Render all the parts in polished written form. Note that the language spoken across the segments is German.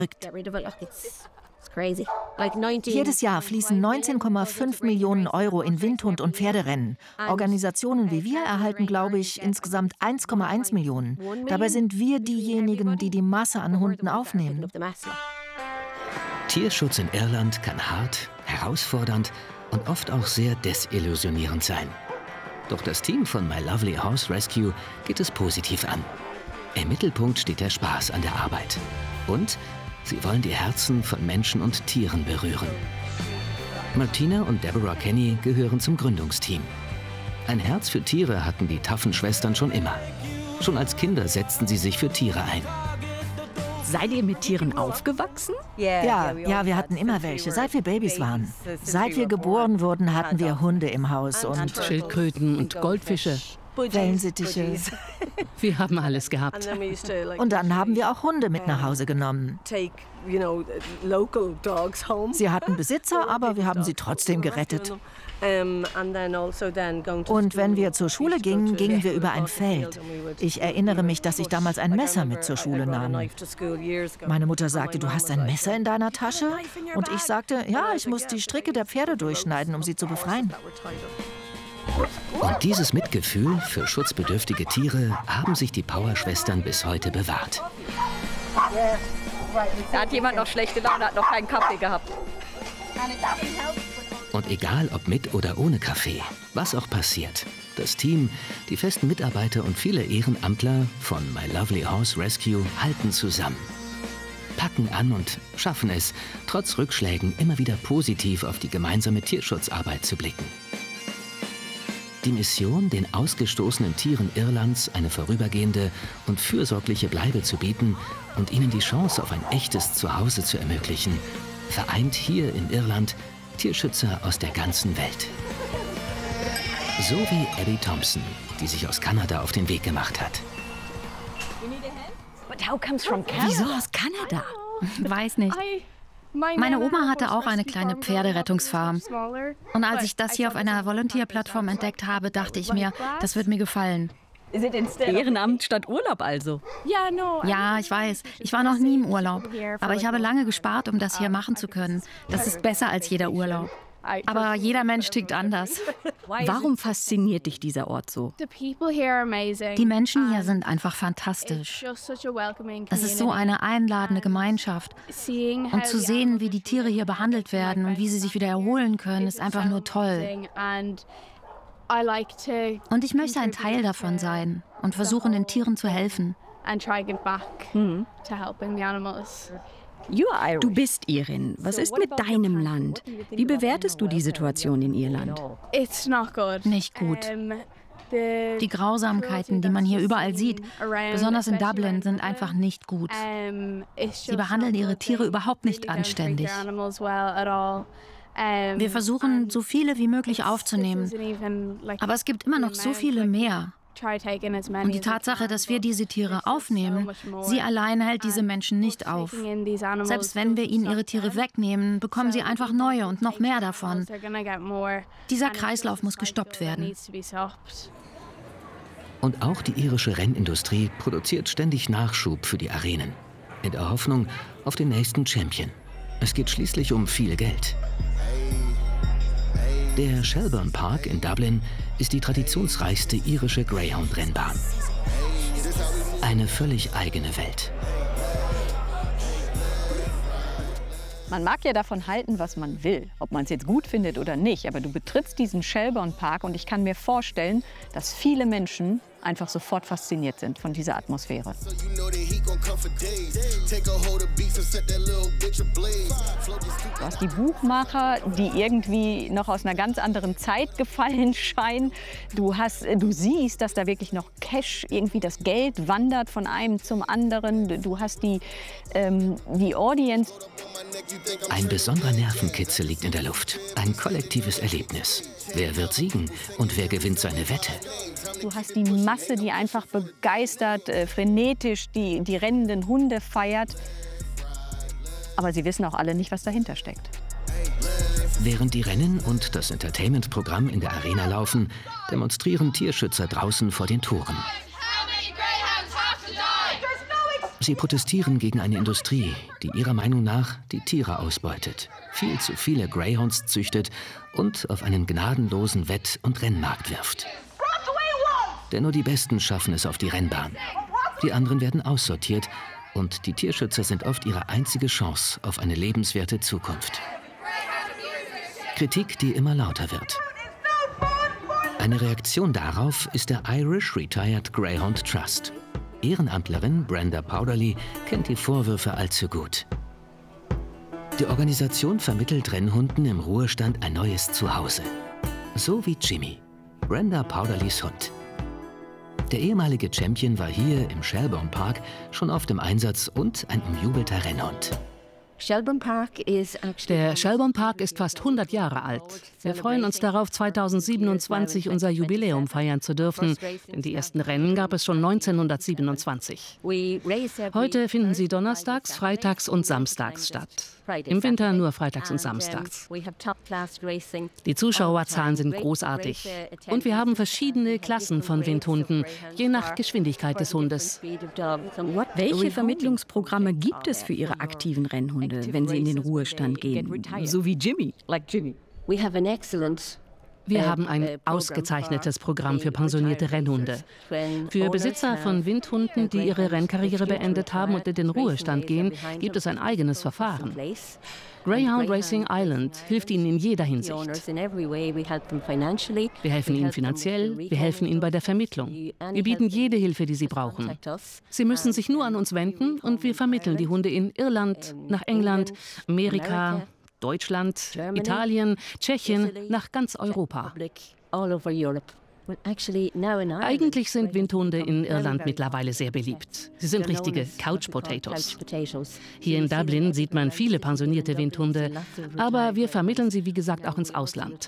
Jedes Jahr fließen 19,5 Millionen Euro in Windhund- und Pferderennen. Organisationen wie wir erhalten, glaube ich, insgesamt 1,1 Millionen. Dabei sind wir diejenigen, die die Masse an Hunden aufnehmen. Tierschutz in Irland kann hart, herausfordernd und oft auch sehr desillusionierend sein. Doch das Team von My Lovely Horse Rescue geht es positiv an. Im Mittelpunkt steht der Spaß an der Arbeit. Und sie wollen die Herzen von Menschen und Tieren berühren. Martina und Deborah Kenny gehören zum Gründungsteam. Ein Herz für Tiere hatten die taffen Schwestern schon immer. Schon als Kinder setzten sie sich für Tiere ein. Seid ihr mit Tieren aufgewachsen? Ja, wir hatten immer welche, seit wir Babys waren. Seit wir geboren wurden, hatten wir Hunde im Haus und Schildkröten und Goldfische. Wellensittiche. Wir haben alles gehabt. Und dann haben wir auch Hunde mit nach Hause genommen. Sie hatten Besitzer, aber wir haben sie trotzdem gerettet. Und wenn wir zur Schule gingen, gingen wir über ein Feld. Ich erinnere mich, dass ich damals ein Messer mit zur Schule nahm. Meine Mutter sagte, du hast ein Messer in deiner Tasche? Und ich sagte, ja, ich muss die Stricke der Pferde durchschneiden, um sie zu befreien. Und dieses Mitgefühl für schutzbedürftige Tiere haben sich die Power-Schwestern bis heute bewahrt. Da hat jemand noch schlechte Laune, hat noch keinen Kaffee gehabt. Und egal ob mit oder ohne Kaffee, was auch passiert, das Team, die festen Mitarbeiter und viele Ehrenamtler von My Lovely Horse Rescue halten zusammen. Packen an und schaffen es, trotz Rückschlägen immer wieder positiv auf die gemeinsame Tierschutzarbeit zu blicken. Die Mission, den ausgestoßenen Tieren Irlands eine vorübergehende und fürsorgliche Bleibe zu bieten und ihnen die Chance auf ein echtes Zuhause zu ermöglichen, vereint hier in Irland Tierschützer aus der ganzen Welt. So wie Abby Thompson, die sich aus Kanada auf den Weg gemacht hat. Wieso aus Kanada? Weiß nicht. Meine Oma hatte auch eine kleine Pferderettungsfarm. Und als ich das hier auf einer Volunteer-Plattform entdeckt habe, dachte ich mir, das wird mir gefallen. Ehrenamt statt Urlaub also? Ja, ich weiß. Ich war noch nie im Urlaub. Aber ich habe lange gespart, um das hier machen zu können. Das ist besser als jeder Urlaub. Aber jeder Mensch tickt anders. Warum fasziniert dich dieser Ort so? Die Menschen hier sind einfach fantastisch. Das ist so eine einladende Gemeinschaft. Und zu sehen, wie die Tiere hier behandelt werden und wie sie sich wieder erholen können, ist einfach nur toll. Und ich möchte ein Teil davon sein und versuchen, den Tieren zu helfen. Du bist Irin. Was ist mit deinem Land? Wie bewertest du die Situation in Irland? Nicht gut. Die Grausamkeiten, die man hier überall sieht, besonders in Dublin, sind einfach nicht gut. Sie behandeln ihre Tiere überhaupt nicht anständig. Wir versuchen, so viele wie möglich aufzunehmen. Aber es gibt immer noch so viele mehr. Und die Tatsache, dass wir diese Tiere aufnehmen, sie allein hält diese Menschen nicht auf. Selbst wenn wir ihnen ihre Tiere wegnehmen, bekommen sie einfach neue und noch mehr davon. Dieser Kreislauf muss gestoppt werden. Und auch die irische Rennindustrie produziert ständig Nachschub für die Arenen. In der Hoffnung auf den nächsten Champion. Es geht schließlich um viel Geld. Der Shelbourne Park in Dublin ist die traditionsreichste irische Greyhound-Rennbahn. Eine völlig eigene Welt. Man mag ja davon halten, was man will, ob man es jetzt gut findet oder nicht. Aber du betrittst diesen Shelbourne Park und ich kann mir vorstellen, dass viele Menschen einfach sofort fasziniert sind von dieser Atmosphäre. Du hast die Buchmacher, die irgendwie noch aus einer ganz anderen Zeit gefallen scheinen. Du siehst, dass da wirklich noch Cash, irgendwie das Geld wandert von einem zum anderen. Du hast die Audience. Ein besonderer Nervenkitzel liegt in der Luft. Ein kollektives Erlebnis. Wer wird siegen und wer gewinnt seine Wette? Du hast die Masse, die einfach begeistert, frenetisch die rennenden Hunde feiert. Aber sie wissen auch alle nicht, was dahinter steckt. Während die Rennen und das Entertainment-Programm in der Arena laufen, demonstrieren Tierschützer draußen vor den Toren. Sie protestieren gegen eine Industrie, die ihrer Meinung nach die Tiere ausbeutet, viel zu viele Greyhounds züchtet und auf einen gnadenlosen Wett- und Rennmarkt wirft. Denn nur die Besten schaffen es auf die Rennbahn. Die anderen werden aussortiert und die Tierschützer sind oft ihre einzige Chance auf eine lebenswerte Zukunft. Kritik, die immer lauter wird. Eine Reaktion darauf ist der Irish Retired Greyhound Trust. Ehrenamtlerin Brenda Powderly kennt die Vorwürfe allzu gut. Die Organisation vermittelt Rennhunden im Ruhestand ein neues Zuhause. So wie Jimmy, Brenda Powderlys Hund. Der ehemalige Champion war hier im Shelbourne Park schon oft im Einsatz und ein umjubelter Rennhund. Der Shelbourne Park ist fast 100 Jahre alt. Wir freuen uns darauf, 2027 unser Jubiläum feiern zu dürfen, denn die ersten Rennen gab es schon 1927. Heute finden sie donnerstags, freitags und samstags statt. Im Winter nur freitags und samstags. Die Zuschauerzahlen sind großartig. Und wir haben verschiedene Klassen von Windhunden, je nach Geschwindigkeit des Hundes. Welche Vermittlungsprogramme gibt es für Ihre aktiven Rennhunde, wenn sie in den Ruhestand gehen? So wie Jimmy. Wir haben ein ausgezeichnetes Programm für pensionierte Rennhunde. Für Besitzer von Windhunden, die ihre Rennkarriere beendet haben und in den Ruhestand gehen, gibt es ein eigenes Verfahren. Greyhound Racing Ireland hilft ihnen in jeder Hinsicht. Wir helfen ihnen finanziell, wir helfen ihnen bei der Vermittlung. Wir bieten jede Hilfe, die sie brauchen. Sie müssen sich nur an uns wenden und wir vermitteln die Hunde in Irland, nach England, Amerika, Deutschland, Italien, Tschechien, nach ganz Europa. Eigentlich sind Windhunde in Irland mittlerweile sehr beliebt. Sie sind richtige Couch Potatoes. Hier in Dublin sieht man viele pensionierte Windhunde, aber wir vermitteln sie, wie gesagt, auch ins Ausland.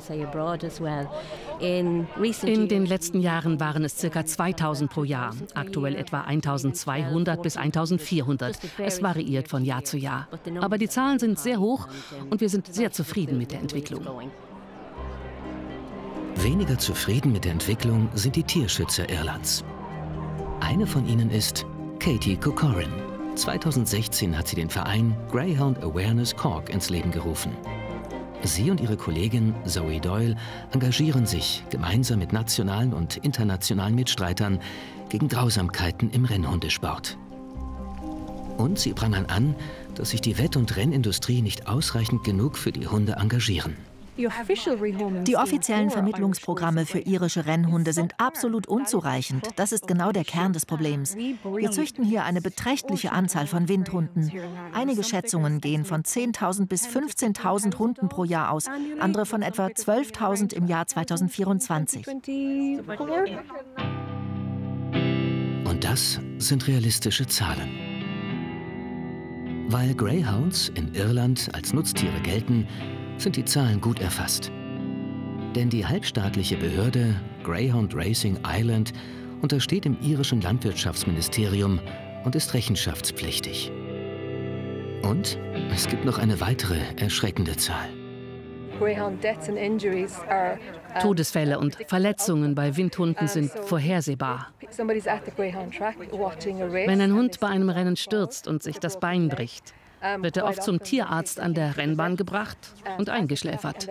In den letzten Jahren waren es ca. 2000 pro Jahr, aktuell etwa 1200 bis 1400. Es variiert von Jahr zu Jahr. Aber die Zahlen sind sehr hoch und wir sind sehr zufrieden mit der Entwicklung. Weniger zufrieden mit der Entwicklung sind die Tierschützer Irlands. Eine von ihnen ist Katie Corcoran. 2016 hat sie den Verein Greyhound Awareness Cork ins Leben gerufen. Sie und ihre Kollegin Zoe Doyle engagieren sich gemeinsam mit nationalen und internationalen Mitstreitern gegen Grausamkeiten im Rennhundesport. Und sie prangern an, dass sich die Wett- und Rennindustrie nicht ausreichend genug für die Hunde engagieren. Die offiziellen Vermittlungsprogramme für irische Rennhunde sind absolut unzureichend. Das ist genau der Kern des Problems. Wir züchten hier eine beträchtliche Anzahl von Windhunden. Einige Schätzungen gehen von 10.000 bis 15.000 Hunden pro Jahr aus, andere von etwa 12.000 im Jahr 2024. Und das sind realistische Zahlen. Weil Greyhounds in Irland als Nutztiere gelten, sind die Zahlen gut erfasst. Denn die halbstaatliche Behörde Greyhound Racing Ireland untersteht dem irischen Landwirtschaftsministerium und ist rechenschaftspflichtig. Und es gibt noch eine weitere erschreckende Zahl. Todesfälle und Verletzungen bei Windhunden sind vorhersehbar. Wenn ein Hund bei einem Rennen stürzt und sich das Bein bricht, wird er oft zum Tierarzt an der Rennbahn gebracht und eingeschläfert.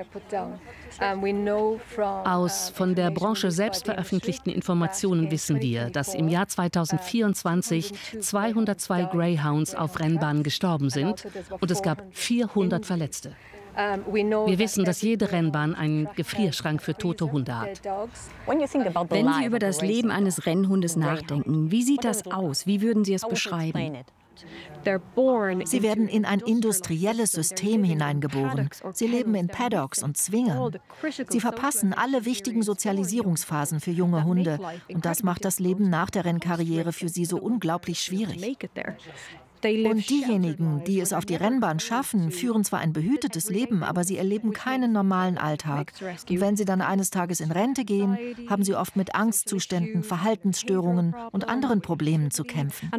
Aus von der Branche selbst veröffentlichten Informationen wissen wir, dass im Jahr 2024 202 Greyhounds auf Rennbahnen gestorben sind und es gab 400 Verletzte. Wir wissen, dass jede Rennbahn einen Gefrierschrank für tote Hunde hat. Wenn Sie über das Leben eines Rennhundes nachdenken, wie sieht das aus? Wie würden Sie es beschreiben? Sie werden in ein industrielles System hineingeboren. Sie leben in Paddocks und Zwingern. Sie verpassen alle wichtigen Sozialisierungsphasen für junge Hunde. Und das macht das Leben nach der Rennkarriere für sie so unglaublich schwierig. Und diejenigen, die es auf die Rennbahn schaffen, führen zwar ein behütetes Leben, aber sie erleben keinen normalen Alltag. Und wenn sie dann eines Tages in Rente gehen, haben sie oft mit Angstzuständen, Verhaltensstörungen und anderen Problemen zu kämpfen.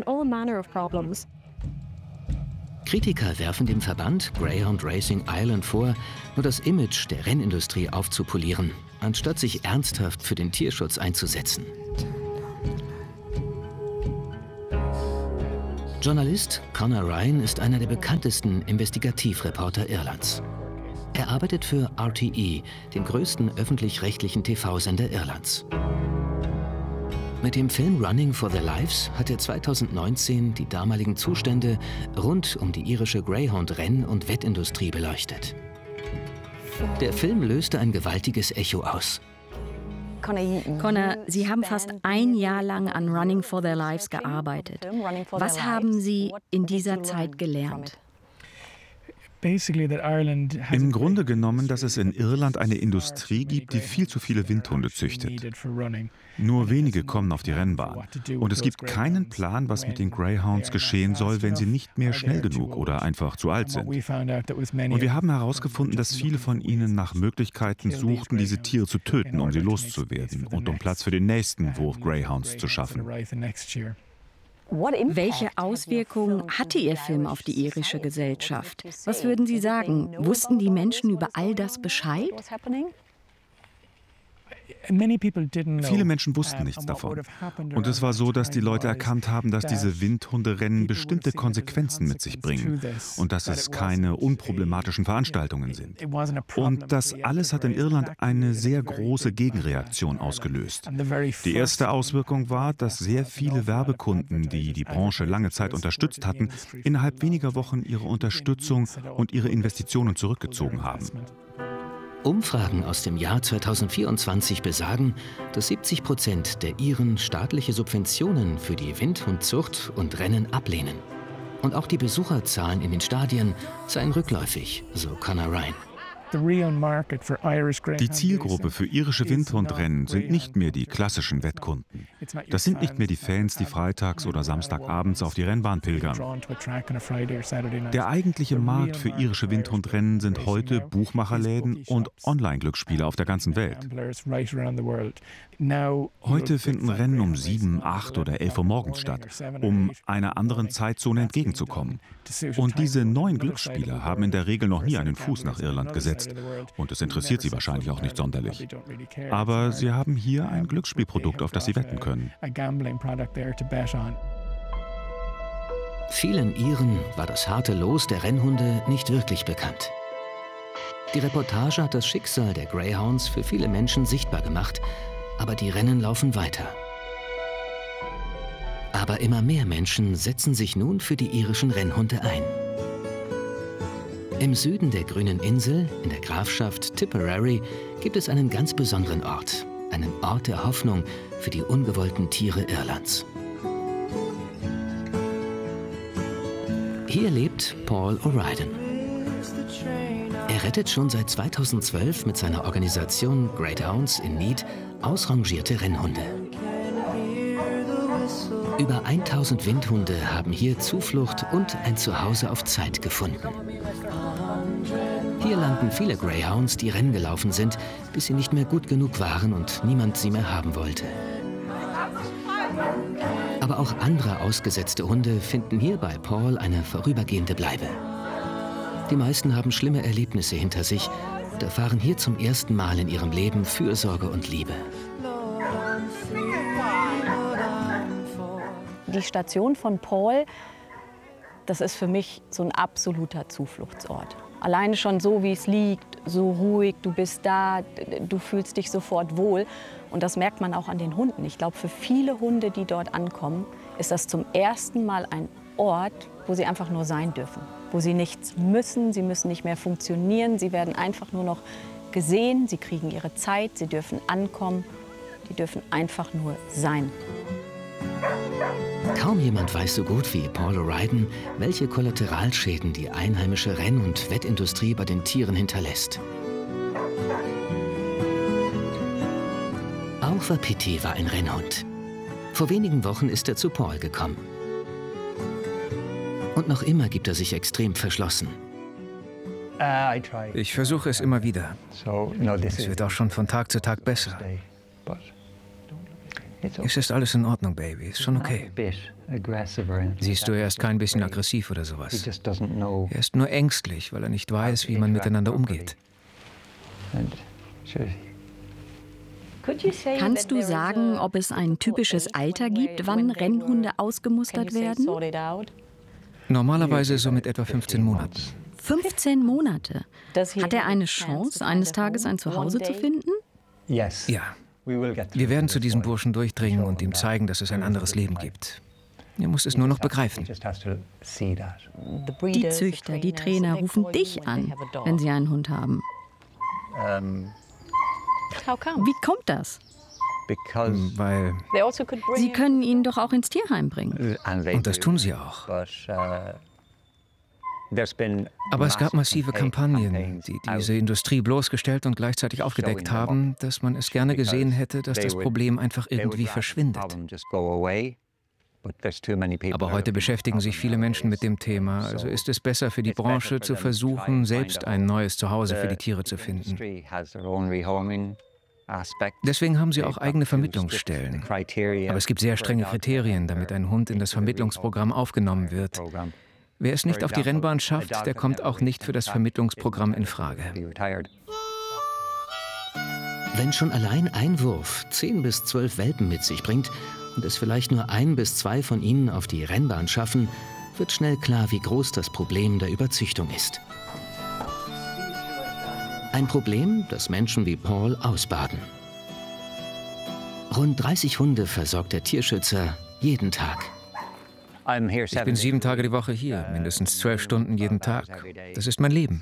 Kritiker werfen dem Verband Greyhound Racing Ireland vor, nur das Image der Rennindustrie aufzupolieren, anstatt sich ernsthaft für den Tierschutz einzusetzen. Journalist Conor Ryan ist einer der bekanntesten Investigativreporter Irlands. Er arbeitet für RTE, den größten öffentlich-rechtlichen TV-Sender Irlands. Mit dem Film Running for Their Lives hat er 2019 die damaligen Zustände rund um die irische Greyhound-Renn- und Wettindustrie beleuchtet. Der Film löste ein gewaltiges Echo aus. Conor, Sie haben fast ein Jahr lang an Running for Their Lives gearbeitet. Was haben Sie in dieser Zeit gelernt? Im Grunde genommen, dass es in Irland eine Industrie gibt, die viel zu viele Windhunde züchtet. Nur wenige kommen auf die Rennbahn. Und es gibt keinen Plan, was mit den Greyhounds geschehen soll, wenn sie nicht mehr schnell genug oder einfach zu alt sind. Und wir haben herausgefunden, dass viele von ihnen nach Möglichkeiten suchten, diese Tiere zu töten, um sie loszuwerden und um Platz für den nächsten Wurf Greyhounds zu schaffen. Welche Auswirkungen hatte Ihr Film auf die irische Gesellschaft? Was würden Sie sagen? Wussten die Menschen über all das Bescheid? Viele Menschen wussten nichts davon. Und es war so, dass die Leute erkannt haben, dass diese Windhunderennen bestimmte Konsequenzen mit sich bringen und dass es keine unproblematischen Veranstaltungen sind. Und das alles hat in Irland eine sehr große Gegenreaktion ausgelöst. Die erste Auswirkung war, dass sehr viele Werbekunden, die die Branche lange Zeit unterstützt hatten, innerhalb weniger Wochen ihre Unterstützung und ihre Investitionen zurückgezogen haben. Umfragen aus dem Jahr 2024 besagen, dass 70% der Iren staatliche Subventionen für die Windhundzucht und Rennen ablehnen. Und auch die Besucherzahlen in den Stadien seien rückläufig, so Conor Ryan. Die Zielgruppe für irische Windhundrennen sind nicht mehr die klassischen Wettkunden. Das sind nicht mehr die Fans, die freitags oder samstagabends auf die Rennbahn pilgern. Der eigentliche Markt für irische Windhundrennen sind heute Buchmacherläden und Online-Glücksspiele auf der ganzen Welt. Heute finden Rennen um 7, 8 oder 11 Uhr morgens statt, um einer anderen Zeitzone entgegenzukommen. Und diese neuen Glücksspieler haben in der Regel noch nie einen Fuß nach Irland gesetzt. Und es interessiert sie wahrscheinlich auch nicht sonderlich. Aber sie haben hier ein Glücksspielprodukt, auf das sie wetten können. Vielen Iren war das harte Los der Rennhunde nicht wirklich bekannt. Die Reportage hat das Schicksal der Greyhounds für viele Menschen sichtbar gemacht, aber die Rennen laufen weiter. Aber immer mehr Menschen setzen sich nun für die irischen Rennhunde ein. Im Süden der grünen Insel, in der Grafschaft Tipperary, gibt es einen ganz besonderen Ort. Einen Ort der Hoffnung für die ungewollten Tiere Irlands. Hier lebt Paul O'Riordan. Er rettet schon seit 2012 mit seiner Organisation Great Hounds in Need ausrangierte Rennhunde. Über 1000 Windhunde haben hier Zuflucht und ein Zuhause auf Zeit gefunden. Hier landen viele Greyhounds, die Rennen gelaufen sind, bis sie nicht mehr gut genug waren und niemand sie mehr haben wollte. Aber auch andere ausgesetzte Hunde finden hier bei Paul eine vorübergehende Bleibe. Die meisten haben schlimme Erlebnisse hinter sich und erfahren hier zum ersten Mal in ihrem Leben Fürsorge und Liebe. Die Station von Paul, das ist für mich so ein absoluter Zufluchtsort. Alleine schon so, wie es liegt, so ruhig, du bist da, du fühlst dich sofort wohl. Und das merkt man auch an den Hunden. Ich glaube, für viele Hunde, die dort ankommen, ist das zum ersten Mal ein Ort, wo sie einfach nur sein dürfen. Wo sie nichts müssen, sie müssen nicht mehr funktionieren, sie werden einfach nur noch gesehen, sie kriegen ihre Zeit, sie dürfen ankommen, die dürfen einfach nur sein. Kaum jemand weiß so gut wie Paul O'Riordan, welche Kollateralschäden die einheimische Renn- und Wettindustrie bei den Tieren hinterlässt. Auch Wapiti war ein Rennhund. Vor wenigen Wochen ist er zu Paul gekommen. Und noch immer gibt er sich extrem verschlossen. Ich versuche es immer wieder. Es wird auch schon von Tag zu Tag besser. Es ist alles in Ordnung, Baby. Ist schon okay. Siehst du, er ist kein bisschen aggressiv oder sowas. Er ist nur ängstlich, weil er nicht weiß, wie man miteinander umgeht. Kannst du sagen, ob es ein typisches Alter gibt, wann Rennhunde ausgemustert werden? Normalerweise so mit etwa 15 Monaten. 15 Monate? Hat er eine Chance, eines Tages ein Zuhause zu finden? Ja. Wir werden zu diesem Burschen durchdringen und ihm zeigen, dass es ein anderes Leben gibt. Er muss es nur noch begreifen. Die Züchter, die Trainer rufen dich an, wenn sie einen Hund haben. Wie kommt das? Weil Sie können ihn doch auch ins Tierheim bringen. Und das tun sie auch. Aber es gab massive Kampagnen, die diese Industrie bloßgestellt und gleichzeitig aufgedeckt haben, dass man es gerne gesehen hätte, dass das Problem einfach irgendwie verschwindet. Aber heute beschäftigen sich viele Menschen mit dem Thema, also ist es besser für die Branche zu versuchen, selbst ein neues Zuhause für die Tiere zu finden. Deswegen haben sie auch eigene Vermittlungsstellen. Aber es gibt sehr strenge Kriterien, damit ein Hund in das Vermittlungsprogramm aufgenommen wird. Wer es nicht auf die Rennbahn schafft, der kommt auch nicht für das Vermittlungsprogramm in Frage. Wenn schon allein ein Wurf 10 bis 12 Welpen mit sich bringt und es vielleicht nur 1 bis 2 von ihnen auf die Rennbahn schaffen, wird schnell klar, wie groß das Problem der Überzüchtung ist. Ein Problem, das Menschen wie Paul ausbaden. Rund 30 Hunde versorgt der Tierschützer jeden Tag. Ich bin 7 Tage die Woche hier, mindestens 12 Stunden jeden Tag. Das ist mein Leben.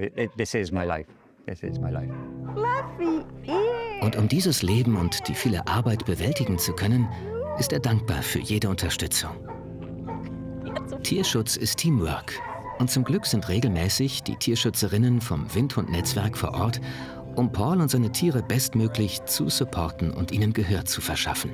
Und um dieses Leben und die viele Arbeit bewältigen zu können, ist er dankbar für jede Unterstützung. Tierschutz ist Teamwork. Und zum Glück sind regelmäßig die Tierschützerinnen vom Windhund-Netzwerk vor Ort, um Paul und seine Tiere bestmöglich zu supporten und ihnen Gehör zu verschaffen.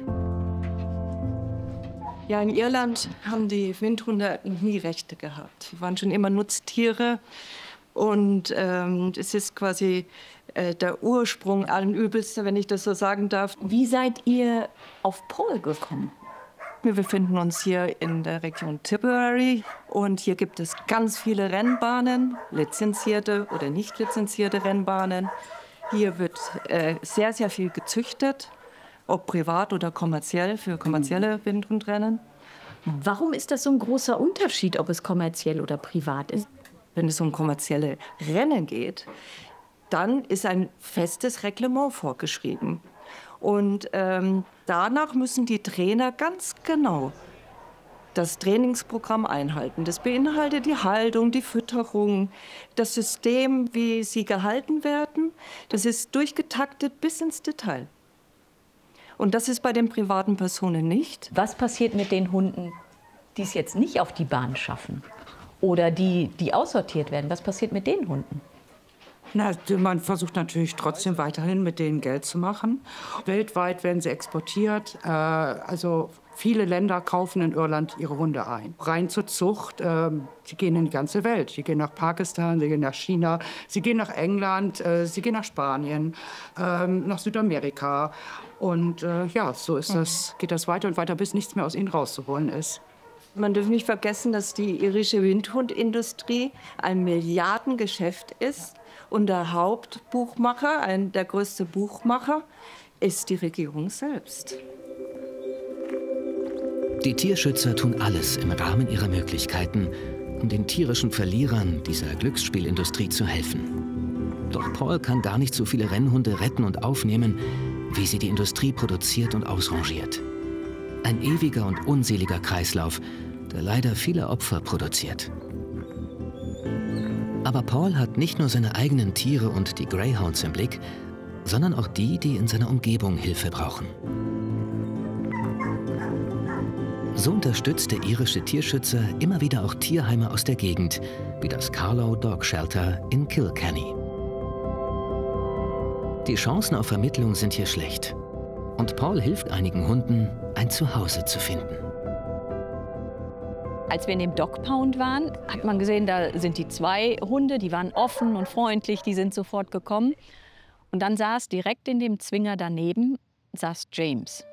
Ja, in Irland haben die Windhunde nie Rechte gehabt. Sie waren schon immer Nutztiere und es ist quasi der Ursprung allen Übels, wenn ich das so sagen darf. Wie seid ihr auf Paul gekommen? Wir befinden uns hier in der Region Tipperary und hier gibt es ganz viele Rennbahnen, lizenzierte oder nicht lizenzierte Rennbahnen. Hier wird sehr, sehr viel gezüchtet, ob privat oder kommerziell, für kommerzielle Windhundrennen. Warum ist das so ein großer Unterschied, ob es kommerziell oder privat ist? Wenn es um kommerzielle Rennen geht, dann ist ein festes Reglement vorgeschrieben. Und danach müssen die Trainer ganz genau das Trainingsprogramm einhalten. Das beinhaltet die Haltung, die Fütterung, das System, wie sie gehalten werden. Das ist durchgetaktet bis ins Detail. Und das ist bei den privaten Personen nicht. Was passiert mit den Hunden, die es jetzt nicht auf die Bahn schaffen? Oder die aussortiert werden? Was passiert mit den Hunden? Na, man versucht natürlich trotzdem weiterhin mit denen Geld zu machen. Weltweit werden sie exportiert. Also viele Länder kaufen in Irland ihre Hunde ein. Rein zur Zucht, sie gehen in die ganze Welt. Sie gehen nach Pakistan, sie gehen nach China, sie gehen nach England, sie gehen nach Spanien, nach Südamerika. Und ja, so ist das, geht das weiter und weiter, bis nichts mehr aus ihnen rauszuholen ist. Man darf nicht vergessen, dass die irische Windhundindustrie ein Milliardengeschäft ist. Und der Hauptbuchmacher, der größte Buchmacher, ist die Regierung selbst. Die Tierschützer tun alles im Rahmen ihrer Möglichkeiten, um den tierischen Verlierern dieser Glücksspielindustrie zu helfen. Doch Paul kann gar nicht so viele Rennhunde retten und aufnehmen, wie sie die Industrie produziert und ausrangiert. Ein ewiger und unseliger Kreislauf, der leider viele Opfer produziert. Aber Paul hat nicht nur seine eigenen Tiere und die Greyhounds im Blick, sondern auch die, die in seiner Umgebung Hilfe brauchen. So unterstützt der irische Tierschützer immer wieder auch Tierheime aus der Gegend, wie das Carlow Dog Shelter in Kilkenny. Die Chancen auf Vermittlung sind hier schlecht. Und Paul hilft einigen Hunden, ein Zuhause zu finden. Als wir in dem Dog Pound waren, hat man gesehen, da sind die 2 Hunde, die waren offen und freundlich, die sind sofort gekommen. Und dann saß direkt in dem Zwinger daneben, saß James.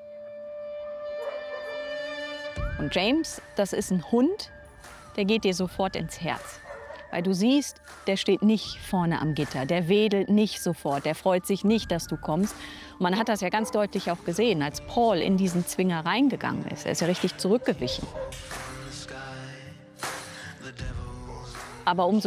Und James, das ist ein Hund, der geht dir sofort ins Herz. Weil du siehst, der steht nicht vorne am Gitter, der wedelt nicht sofort, der freut sich nicht, dass du kommst. Und man hat das ja ganz deutlich auch gesehen, als Paul in diesen Zwinger reingegangen ist. Er ist ja richtig zurückgewichen. Aber umso